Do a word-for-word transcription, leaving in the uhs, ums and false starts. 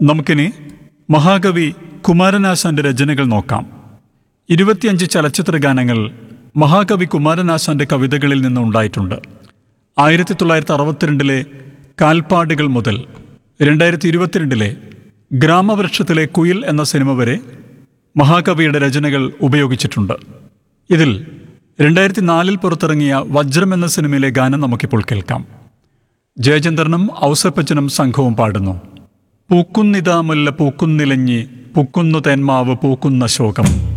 നമുക്കിനി മഹാകവി കുമാരനാശാന്റെ രചനകൾ നോക്കാം. ഇരുപത്തിയഞ്ച് ചലച്ചിത്ര ഗാനങ്ങൾ മഹാകവി കുമാരനാശാന്റെ കവിതകളിൽ നിന്ന് ഉണ്ടായിട്ടുണ്ട്. ആയിരത്തി തൊള്ളായിരത്തി അറുപത്തിരണ്ടിലെ കാൽപ്പാടുകൾ മുതൽ രണ്ടായിരത്തി ഇരുപത്തിരണ്ടിലെ ഗ്രാമവൃക്ഷത്തിലെ കുയിൽ എന്ന സിനിമ വരെ മഹാകവിയുടെ രചനകൾ ഉപയോഗിച്ചിട്ടുണ്ട്. ഇതിൽ രണ്ടായിരത്തി നാലിൽ പുറത്തിറങ്ങിയ വജ്രം എന്ന സിനിമയിലെ ഗാനം നമുക്കിപ്പോൾ കേൾക്കാം. ജയചന്ദ്രനും ഔസേപ്പച്ചനും സംഘവും പാടുന്നു. പൂക്കുന്നിതാ മുല്ല പൂക്കുന്നിലഞ്ഞി പൂക്കുന്നു തേന്മാവ് പൂക്കുന്ന ശോകം.